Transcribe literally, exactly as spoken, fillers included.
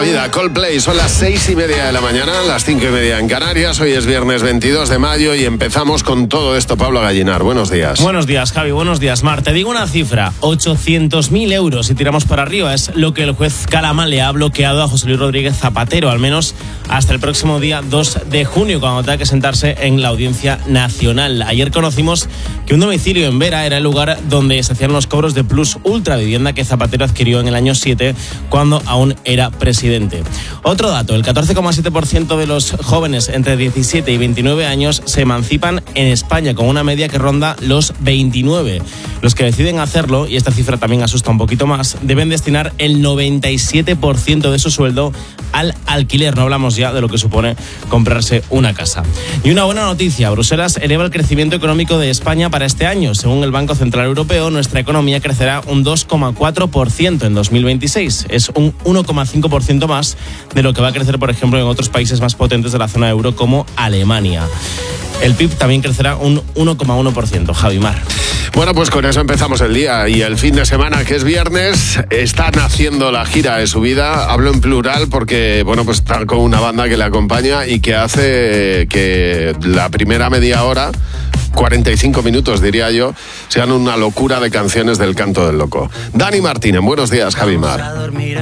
vida. Coldplay, son las seis y media de la mañana, las cinco y media en Canarias. Hoy es viernes veintidós de mayo y empezamos con todo esto. Pablo Gallinar, buenos días. Buenos días, Javi, buenos días, Mar. Te digo una cifra, ochocientos mil euros si tiramos para arriba. Es lo que el juez Calamán le ha bloqueado a José Luis Rodríguez Zapatero, al menos hasta el próximo día dos de junio, cuando tenga que sentarse en la Audiencia Nacional. Ayer conocimos que un domicilio en Vera era el lugar donde se hacían los cobros de Plus Ultra, vivienda que Zapatero adquirió en el año siete, cuando aún era presidente. Otro dato, el catorce coma siete por ciento de los jóvenes entre diecisiete y veintinueve años se emancipan en España, con una media que ronda los veintinueve. Los que deciden hacerlo, y esta cifra también asusta un poquito más, deben destinar el noventa y siete por ciento de su sueldo al alquiler. No hablamos ya de lo que supone comprarse una casa. Y una buena noticia, Bruselas eleva el crecimiento económico de España para este año. Según el Banco Central Europeo, nuestra economía crecerá un dos coma cuatro por ciento en dos mil veintiséis. Es un uno coma cinco por ciento más de lo que va a crecer, por ejemplo, en otros países más potentes de la zona euro como Alemania. El P I B también crecerá un uno coma uno por ciento, Javi Mar. Bueno, pues con eso empezamos el día y el fin de semana, que es viernes, están haciendo la gira de su vida. Hablo en plural porque, bueno, pues está con una banda que le acompaña y que hace que la primera media hora, cuarenta y cinco minutos diría yo, sean una locura de canciones del Canto del Loco. Dani Martínez, buenos días, Javi Mar.